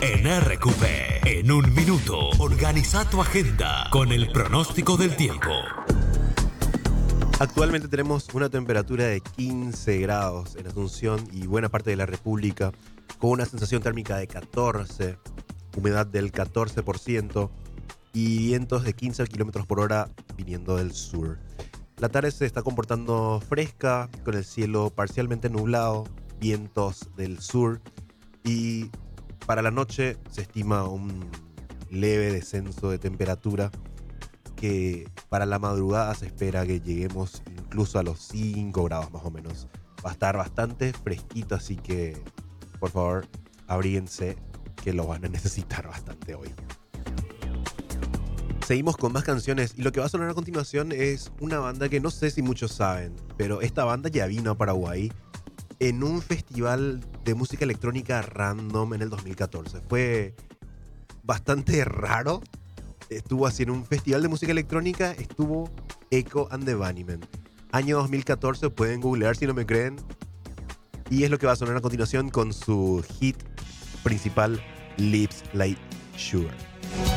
En RQP, en un minuto, organiza tu agenda con el pronóstico del tiempo. Actualmente tenemos una temperatura de 15 grados en Asunción y buena parte de la República, con una sensación térmica de 14, humedad del 14% y vientos de 15 kilómetros por hora viniendo del sur. La tarde se está comportando fresca, con el cielo parcialmente nublado, vientos del sur, y para la noche se estima un leve descenso de temperatura, que para la madrugada se espera que lleguemos incluso a los 5 grados más o menos. Va a estar bastante fresquito, así que por favor abríguense, que lo van a necesitar bastante hoy. Seguimos con más canciones y lo que va a sonar a continuación es una banda que no sé si muchos saben, pero esta banda ya vino a Paraguay en un festival de música electrónica random en el 2014. Fue bastante raro. Estuvo así en un festival de música electrónica, estuvo Echo and the Bunnymen. Año 2014, pueden googlear si no me creen. Y es lo que va a sonar a continuación con su hit principal, Lips Like Sugar.